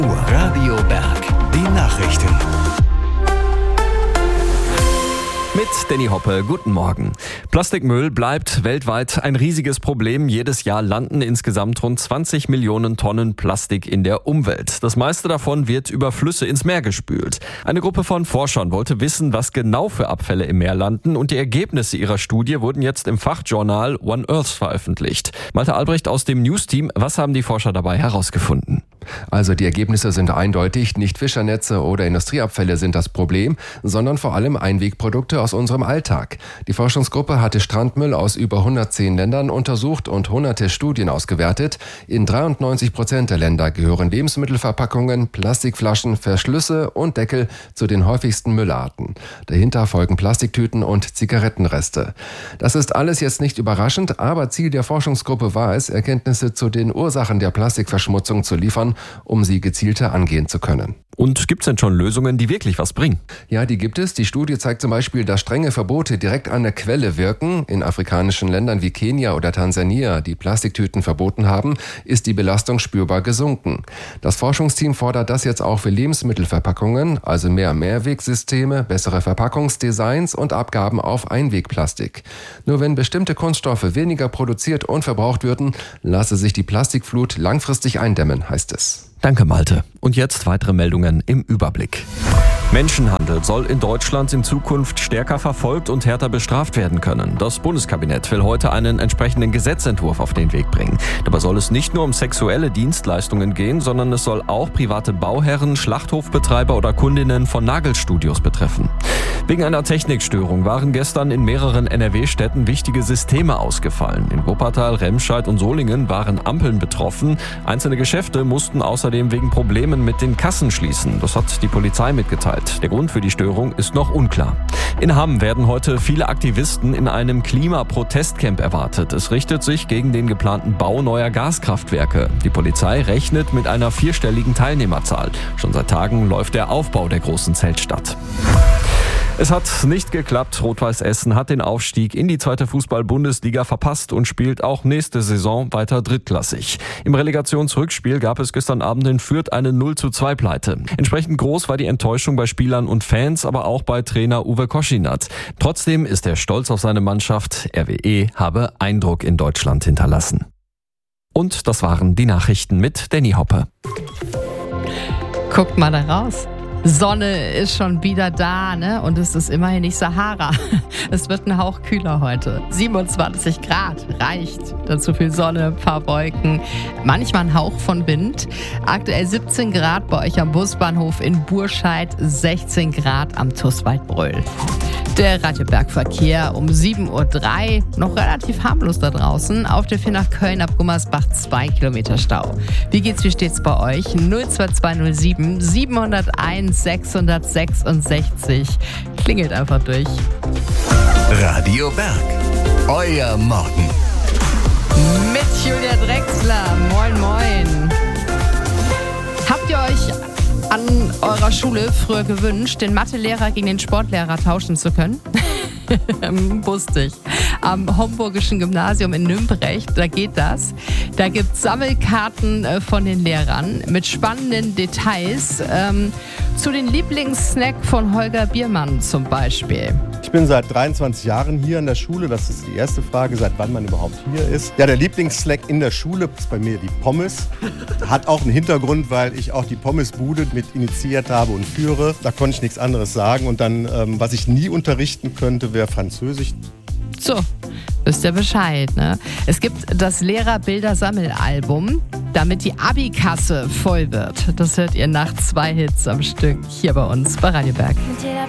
Radio Berg, die Nachrichten. Mit Danny Hoppe, guten Morgen. Plastikmüll bleibt weltweit ein riesiges Problem. Jedes Jahr landen insgesamt rund 20 Millionen Tonnen Plastik in der Umwelt. Das meiste davon wird über Flüsse ins Meer gespült. Eine Gruppe von Forschern wollte wissen, was genau für Abfälle im Meer landen, und die Ergebnisse ihrer Studie wurden jetzt im Fachjournal One Earth veröffentlicht. Malte Albrecht aus dem News-Team, was haben die Forscher dabei herausgefunden? Also die Ergebnisse sind eindeutig. Nicht Fischernetze oder Industrieabfälle sind das Problem, sondern vor allem Einwegprodukte aus unserem Alltag. Die Forschungsgruppe hatte Strandmüll aus über 110 Ländern untersucht und hunderte Studien ausgewertet. In 93% der Länder gehören Lebensmittelverpackungen, Plastikflaschen, Verschlüsse und Deckel zu den häufigsten Müllarten. Dahinter folgen Plastiktüten und Zigarettenreste. Das ist alles jetzt nicht überraschend, aber Ziel der Forschungsgruppe war es, Erkenntnisse zu den Ursachen der Plastikverschmutzung zu liefern, um sie gezielter angehen zu können. Und gibt's denn schon Lösungen, die wirklich was bringen? Ja, die gibt es. Die Studie zeigt zum Beispiel, dass strenge Verbote direkt an der Quelle wirken. In afrikanischen Ländern wie Kenia oder Tansania, die Plastiktüten verboten haben, ist die Belastung spürbar gesunken. Das Forschungsteam fordert das jetzt auch für Lebensmittelverpackungen, also mehr Mehrwegsysteme, bessere Verpackungsdesigns und Abgaben auf Einwegplastik. Nur wenn bestimmte Kunststoffe weniger produziert und verbraucht würden, lasse sich die Plastikflut langfristig eindämmen, heißt es. Danke, Malte. Und jetzt weitere Meldungen im Überblick. Menschenhandel soll in Deutschland in Zukunft stärker verfolgt und härter bestraft werden können. Das Bundeskabinett will heute einen entsprechenden Gesetzentwurf auf den Weg bringen. Dabei soll es nicht nur um sexuelle Dienstleistungen gehen, sondern es soll auch private Bauherren, Schlachthofbetreiber oder Kundinnen von Nagelstudios betreffen. Wegen einer Technikstörung waren gestern in mehreren NRW-Städten wichtige Systeme ausgefallen. In Wuppertal, Remscheid und Solingen waren Ampeln betroffen. Einzelne Geschäfte mussten außerdem wegen Problemen mit den Kassen schließen. Das hat die Polizei mitgeteilt. Der Grund für die Störung ist noch unklar. In Hamm werden heute viele Aktivisten in einem Klimaprotestcamp erwartet. Es richtet sich gegen den geplanten Bau neuer Gaskraftwerke. Die Polizei rechnet mit einer 4-stelligen Teilnehmerzahl. Schon seit Tagen läuft der Aufbau der großen Zeltstadt. Es hat nicht geklappt. Rot-Weiß Essen hat den Aufstieg in die 2. Fußball-Bundesliga verpasst und spielt auch nächste Saison weiter drittklassig. Im Relegationsrückspiel gab es gestern Abend in Fürth eine 0:2-Pleite. Entsprechend groß war die Enttäuschung bei Spielern und Fans, aber auch bei Trainer Uwe Koschinat. Trotzdem ist er stolz auf seine Mannschaft. RWE habe Eindruck in Deutschland hinterlassen. Und das waren die Nachrichten mit Danny Hoppe. Guckt mal da raus. Sonne ist schon wieder da, ne? Und es ist immerhin nicht Sahara. Es wird ein Hauch kühler heute. 27 Grad reicht. Dazu viel Sonne, ein paar Wolken, manchmal ein Hauch von Wind. Aktuell 17 Grad bei euch am Busbahnhof in Burscheid, 16 Grad am TuS Waldbröl. Der Radio-Berg-Verkehr um 7:03 Uhr, noch relativ harmlos da draußen. Auf der 4 nach Köln ab Gummersbach 2 Kilometer Stau. Wie steht's bei euch? 02207 701 666. Klingelt einfach durch. Radio Berg, euer Morgen. Mit Julia Drechsler. Moin, moin. Habt ihr euch an eurer Schule früher gewünscht, den Mathelehrer gegen den Sportlehrer tauschen zu können? Wusste ich. Am Homburgischen Gymnasium in Nümbrecht, da geht das. Da gibt es Sammelkarten von den Lehrern mit spannenden Details zu den Lieblingssnack von Holger Biermann zum Beispiel. Ich bin seit 23 Jahren hier an der Schule. Das ist die erste Frage, seit wann man überhaupt hier ist. Ja, der Lieblingssnack in der Schule ist bei mir die Pommes. Hat auch einen Hintergrund, weil ich auch die Pommesbude mit initiiert habe und führe. Da konnte ich nichts anderes sagen. Und dann, was ich nie unterrichten könnte, wäre Französisch. So, wisst ihr Bescheid, ne? Es gibt das Lehrerbilder-Sammelalbum, damit die Abi-Kasse voll wird. Das hört ihr nach 2 Hits am Stück hier bei uns bei Radio Berg. Mit jeder